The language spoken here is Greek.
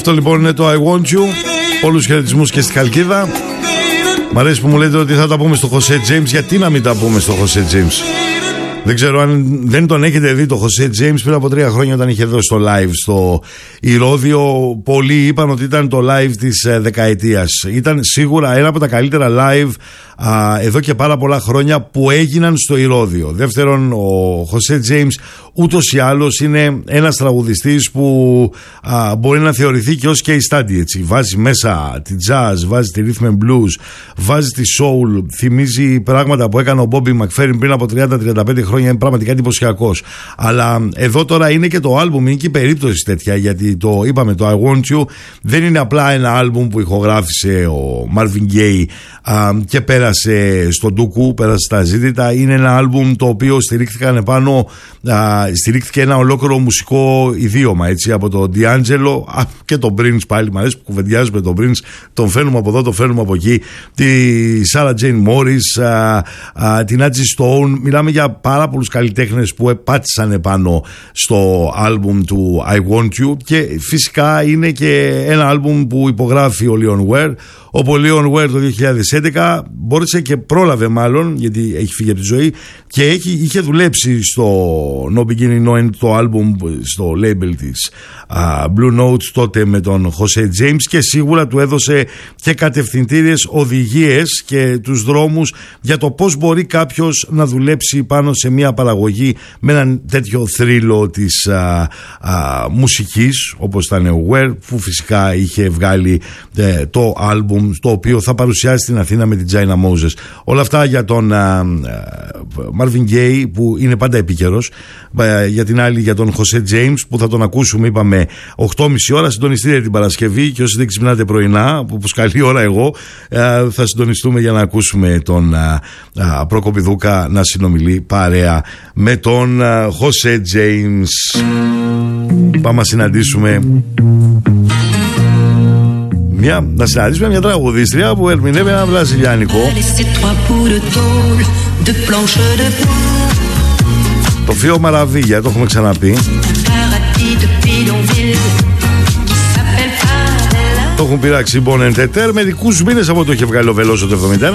Αυτό λοιπόν είναι το I Want You. Όλους χαιρετισμούς και στη Χαλκίδα. Μ' αρέσει που μου λέτε ότι θα τα πούμε στο Jose James. Γιατί να μην τα πούμε στο Jose James? Δεν ξέρω αν δεν τον έχετε δει το Jose James πριν από 3 χρόνια όταν είχε δώσει το live στο Ηρώδειο. Πολλοί είπαν ότι ήταν το live της δεκαετίας. Ήταν σίγουρα ένα από τα καλύτερα live εδώ και πάρα πολλά χρόνια που έγιναν στο Ηρώδειο. Δεύτερον, ο Jose James ούτως ή άλλως είναι ένας τραγουδιστής που μπορεί να θεωρηθεί και ως case study, έτσι. Βάζει μέσα τη jazz, βάζει τη rhythm and blues, βάζει τη soul, θυμίζει πράγματα που έκανε ο Bobby McFerrin πριν από 30-35 χρόνια, είναι πραγματικά εντυπωσιακός. Αλλά εδώ τώρα είναι και το άλμπουμ, είναι και η περίπτωση τέτοια, γιατί το είπαμε, το I Want You δεν είναι απλά ένα άλμπουμ που ηχογράφησε ο Marvin Gaye και πέρασε στον Ντούκου, πέρασε στα ζήτητα. Είναι ένα άλμπουμ το οποίο στηρίχθηκε ένα ολόκληρο μουσικό ιδίωμα, έτσι, από τον D'Angelo και τον Prince. Πάλι μου αρέσει που κουβεντιάζουμε τον Prince, τον φέρνουμε από εδώ, τον φέρνουμε από εκεί, τη Sarah Jane Morris, την Angie Stone. Μιλάμε για πάρα πολλούς καλλιτέχνες που πάτησαν επάνω στο άλμπουμ του I Want You, και φυσικά είναι και ένα άλμπουμ που υπογράφει ο Leon Ware. Ο Leon Ware το 2011 μπόρεσε και πρόλαβε, μάλλον, γιατί έχει φύγει από τη ζωή, και είχε δουλέψει στο No Beginning No End, το άλμπουμ, στο label της Blue Notes τότε με τον Jose James, και σίγουρα του έδωσε και κατευθυντήριες οδηγίες και τους δρόμους για το πώς μπορεί κάποιος να δουλέψει πάνω σε μια παραγωγή με έναν τέτοιο θρύλο της μουσικής όπως ήταν ο Ware, που φυσικά είχε βγάλει το άλμπουμ το οποίο θα παρουσιάσει στην Αθήνα με την China Moses. Όλα αυτά για τον Marvin Gaye, που είναι πάντα επίκαιρος, για την άλλη για τον Jose James, που θα τον ακούσουμε, είπαμε, 8.30 ώρα. Συντονιστείτε την Παρασκευή, και όσοι δεν ξυπνάτε πρωινά, που καλή ώρα εγώ, θα συντονιστούμε για να ακούσουμε τον Προκοπηδούκα να συνομιλεί παρέα με τον Jose James. Πάμε να συναντήσουμε μια τραγουδίστρια που ερμηνεύει ένα βραζιλιάνικο. Το Φίο Μαραβίγια, το έχουμε ξαναπεί. Το έχουν πειράξει Bon Entender μερικούς μήνες από το είχε βγάλει ο Βελόσο το 1971.